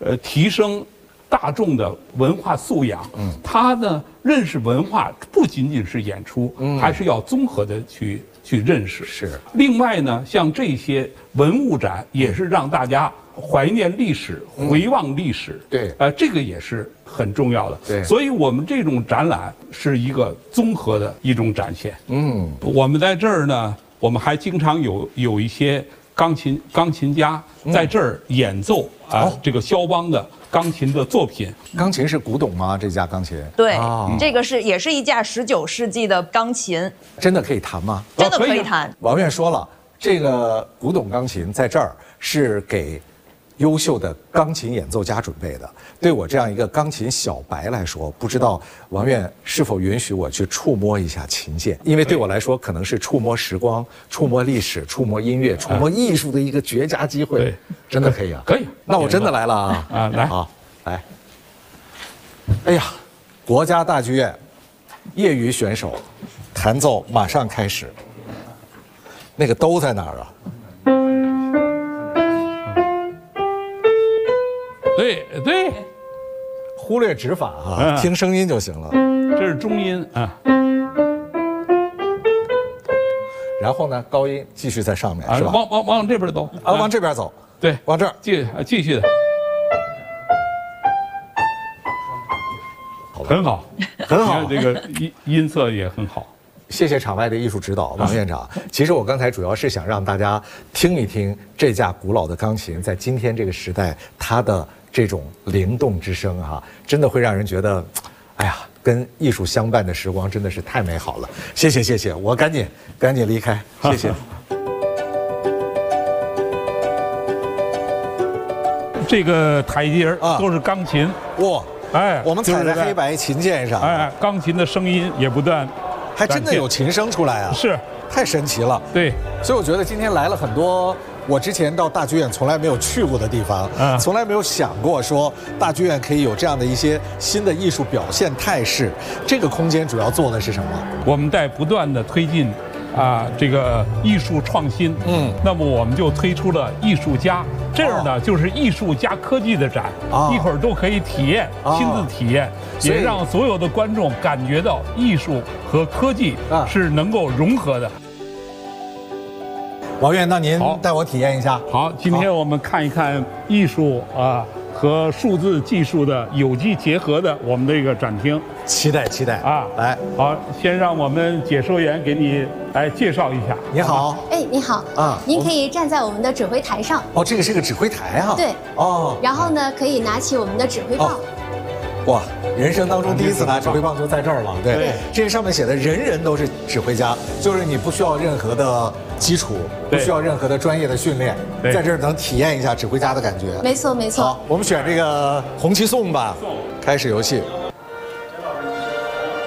提升大众的文化素养。他呢认识文化不仅仅是演出，还是要综合的去认识。 是。 另外呢，像这些文物展也是让大家怀念历史、回望历史。 对。 这个也是很重要的。 对。 所以我们这种展览是一个综合的一种展现。我们在这儿呢，我们还经常有一些钢琴家在这儿演奏这个肖邦的钢琴的作品。 钢琴是古董吗？这架钢琴？ 对，这个也是一架19世纪的钢琴。 真的可以弹吗？ 真的可以弹。 王院说了，这个古董钢琴在这儿是给优秀的钢琴演奏家准备的。对我这样一个钢琴小白来说，不知道王院是否允许我去触摸一下琴键？因为对我来说，可能是触摸时光、触摸历史、触摸音乐、触摸艺术的一个绝佳机会。 对， 真的可以啊！ 可以。 那我真的来了啊！ 来， 好，来。哎呀，国家大剧院业余选手弹奏马上开始。那个兜在哪儿啊？ 对， 忽略指法啊，听声音就行了。 这是中音啊。 然后呢，高音继续在上面，是吧？ 往这边走啊，往这边走。 对， 往这儿继续的。很好， 很好， 这个音色也很好。 谢谢场外的艺术指导，王院长。其实我刚才主要是想让大家听一听这架古老的钢琴在今天这个时代它的这种灵动之声哈，真的会让人觉得，哎呀，跟艺术相伴的时光真的是太美好了。谢谢，我赶紧离开，谢谢。 这个台阶都是钢琴， 哇，我们踩在黑白琴键上， 钢琴的声音也不断。 还真的有琴声出来啊！ 是， 太神奇了。 对， 所以我觉得今天来了很多我之前到大剧院从来没有去过的地方，从来没有想过说大剧院可以有这样的一些新的艺术表现态势。这个空间主要做的是什么？ 我们在不断的推进这个艺术创新。那么我们就推出了艺术家，这样呢就是艺术加科技的展，一会儿都可以体验，亲自体验，也让所有的观众感觉到艺术和科技是能够融合的。 王院，那您带我体验一下。 好，今天我们看一看艺术和数字技术的有机结合的我们的一个展厅。 期待啊！来， 好，先让我们解说员给你来介绍一下。 你好， 你好啊，您可以站在我们的指挥台上。 哦，这个是个指挥台啊。 对。哦。然后呢，可以拿起我们的指挥棒。 哇，人生当中第一次拿指挥棒就在这儿了。对，这上面写的人人都是指挥家，就是你不需要任何的基础，不需要任何的专业的训练，在这儿能体验一下指挥家的感觉。 没错。 好，我们选这个红旗颂吧，开始游戏。